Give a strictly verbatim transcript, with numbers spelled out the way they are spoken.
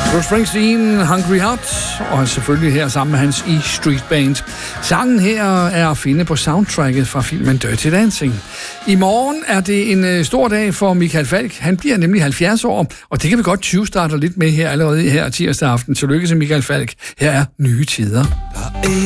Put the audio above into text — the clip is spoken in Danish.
Bruce Springsteen, Hungry Heart, og selvfølgelig her sammen med hans E Street Band. Sangen her er at finde på soundtracket fra filmen Dirty Dancing. I morgen er det en stor dag for Michael Falch. Han bliver nemlig halvfjerds år, og det kan vi godt tyve-starte lidt med her allerede her tirsdag aften. Tillykke til Michael Falch. Her er Nye Tider.